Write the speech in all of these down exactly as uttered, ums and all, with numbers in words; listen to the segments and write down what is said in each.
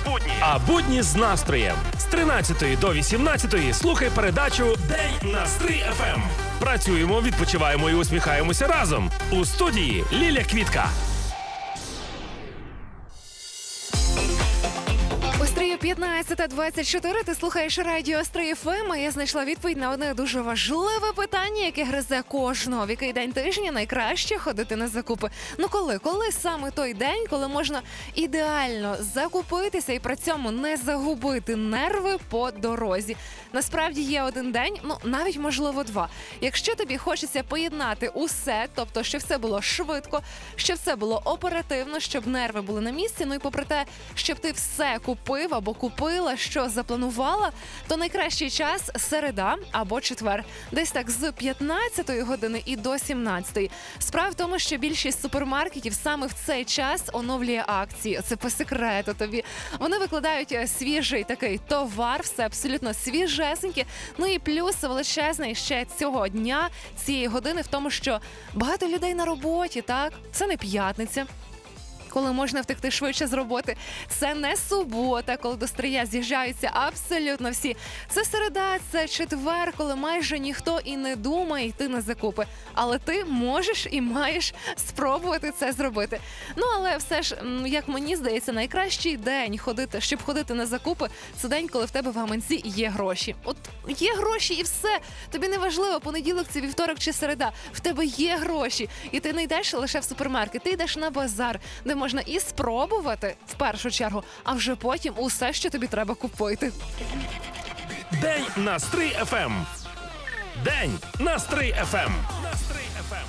будні. А будні з настроєм. З тринадцятої до вісімнадцятої слухай передачу «День на Стрий еф ем». Працюємо, відпочиваємо і усміхаємося разом. У студії Ліля Квітка. п'ятнадцята двадцять чотири, ти слухаєш радіо Стрий еф ем, а я знайшла відповідь на одне дуже важливе питання, яке гризе кожного. В який день тижня найкраще ходити на закупи? Ну коли? Коли саме той день, коли можна ідеально закупитися і при цьому не загубити нерви по дорозі? Насправді є один день, ну навіть можливо два. Якщо тобі хочеться поєднати усе, тобто щоб все було швидко, щоб все було оперативно, щоб нерви були на місці, ну і попри те, щоб ти все купив або купила, що запланувала, то найкращий час – середа або четвер. Десь так з п'ятнадцятої години і до сімнадцятої. Справа в тому, що більшість супермаркетів саме в цей час оновлює акції. Це по секрету тобі. Вони викладають свіжий такий товар, все абсолютно свіжесеньке. Ну і плюс величезний ще цього дня, цієї години в тому, що багато людей на роботі, так? Це не п'ятниця, коли можна втекти швидше з роботи. Це не субота, коли до Стрия з'їжджаються абсолютно всі. Це середа, це четвер, коли майже ніхто і не думає йти на закупи. Але ти можеш і маєш спробувати це зробити. Ну, але все ж, як мені здається, найкращий день, ходити, щоб ходити на закупи, це день, коли в тебе в гаманці є гроші. От є гроші і все. Тобі не важливо, понеділок, це вівторок чи середа. В тебе є гроші. І ти не йдеш лише в супермаркет, ти йдеш на базар, де можна і спробувати, в першу чергу, а вже потім усе, що тобі треба купити. День на Стрий еф ем. День на Стрий еф ем. На Стрий еф ем.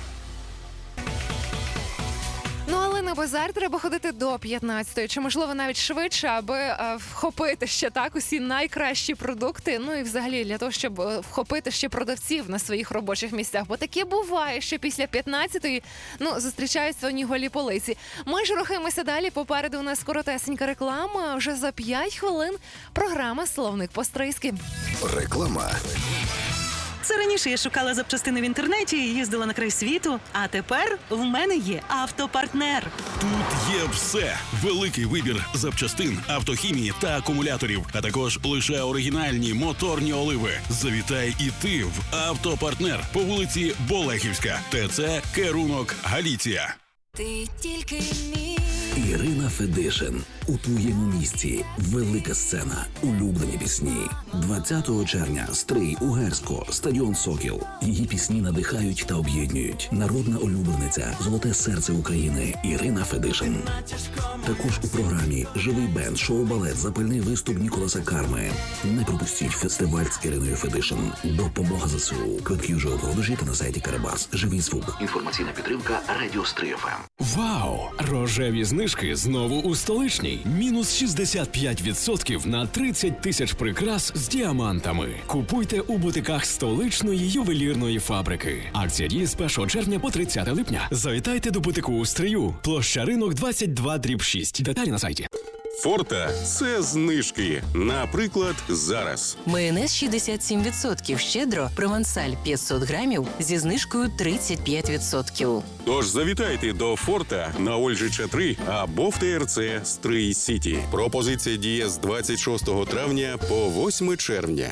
Ну, але на базар треба ходити до п'ятнадцятої, чи, можливо, навіть швидше, аби е, вхопити ще так усі найкращі продукти, ну і взагалі для того, щоб е, вхопити ще продавців на своїх робочих місцях. Бо таке буває, що після п'ятнадцятої, ну, зустрічаються одні голі полиці. Ми ж рухаємося далі, попереду у нас коротесенька реклама, вже за п'ять хвилин програма «Словник по-стрийськи». Реклама. Це раніше я шукала запчастини в інтернеті, їздила на край світу, а тепер в мене є автопартнер. Тут є все. Великий вибір запчастин, автохімії та акумуляторів, а також лише оригінальні моторні оливи. Завітай і ти в автопартнер по вулиці Болехівська, ТЦ Керунок, Галіція. Ти тільки мій. Ірина Федишин. У твоєму місці. Велика сцена. Улюблені пісні. двадцятого червня. Стрий, Угерсько, стадіон «Сокіл». Її пісні надихають та об'єднують. Народна улюблениця, золоте серце України Ірина Федишин. Також у програмі живий бенд, шоу-балет, запальний виступ Ніколаса Карми. Не пропустіть фестиваль з Іриною Федишин. Допомога зе ес у. Квитки вже у продажі та на сайті Карабас. Живий звук. Інформаційна підтримка Радіо Стрий еф ем. Вау! Рожеві знижки знову у Столичній. Мінус шістдесят п'ять відсотків на тридцять тисяч прикрас з діамантами. Купуйте у бутиках столичної ювелірної фабрики. Акція діє з першого червня по тридцяте липня. Завітайте до бутику у Стрию. Площа Ринок двадцять два дріб шість. Деталі на сайті. Форта – це знижки. Наприклад, зараз. Майонез шістдесят сім відсотків, щедро, провансаль п'ятсот грамів зі знижкою тридцять п'ять відсотків. Тож завітайте до Форта на Ольжича три або в ТРЦ Стрий Сіті. Пропозиція діє з двадцять шостого травня по восьме червня.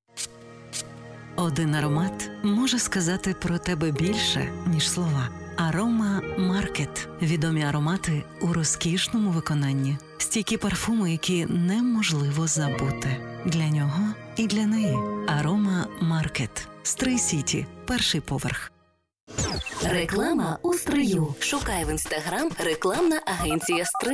Один аромат може сказати про тебе більше, ніж слова. Арома Маркет. Відомі аромати у розкішному виконанні. Стійкі парфуми, які неможливо забути. Для нього і для неї. Арома Маркет. Стрий Сіті. Перший поверх. Реклама у Стрию. Шукай в інстаграм рекламна агенція Стрий.